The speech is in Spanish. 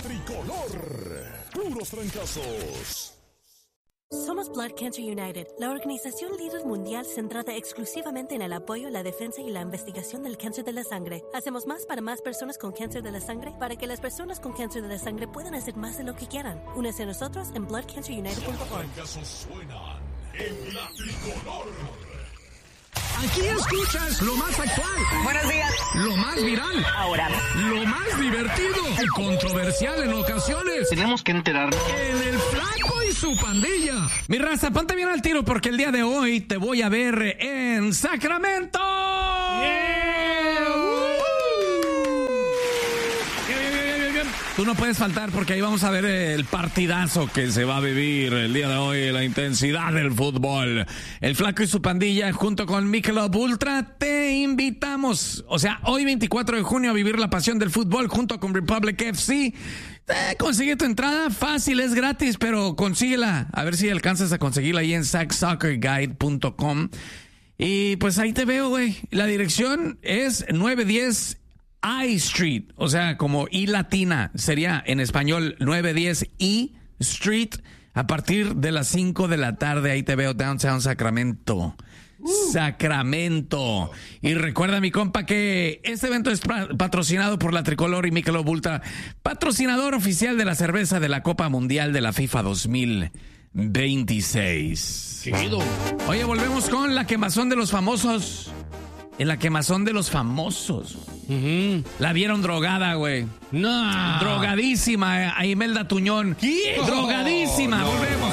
tricolor. Puros trancazos. Somos Blood Cancer United, la organización líder mundial centrada exclusivamente en el apoyo, la defensa y la investigación del cáncer de la sangre. Hacemos más para más personas con cáncer de la sangre para que las personas con cáncer de la sangre puedan hacer más de lo que quieran. Únese a nosotros en bloodcancerunited.org. Los trancazos suenan en la tricolor. Aquí escuchas lo más actual. Buenos días. Lo más viral. Ahora. Lo más divertido y controversial en ocasiones. Tenemos que enterarnos. En el Flaco y su pandilla. Mi raza, ponte bien al tiro porque el día de hoy te voy a ver en Sacramento. Tú no puedes faltar porque ahí vamos a ver el partidazo que se va a vivir el día de hoy, la intensidad del fútbol. El Flaco y su pandilla junto con Michelob Ultra te invitamos, o sea, hoy 24 de junio a vivir la pasión del fútbol junto con Republic FC. Consigue tu entrada, fácil, es gratis, pero consíguela. A ver si alcanzas a conseguirla ahí en sacsoccerguide.com. Y pues ahí te veo, güey. La dirección es 910 I Street, o sea, como I latina, sería en español 910 I Street, a partir de las 5 de la tarde, ahí te veo, Downtown Sacramento. Sacramento. Y recuerda, mi compa, que este evento es patrocinado por la Tricolor y Michelob Ultra, patrocinador oficial de la cerveza de la Copa Mundial de la FIFA 2026. Chido. Oye, volvemos con la quemazón de los famosos. En la quemazón de los famosos. La vieron drogada, güey. No. Drogadísima, a Imelda Tuñón. ¿Qué? Drogadísima. No. Volvemos.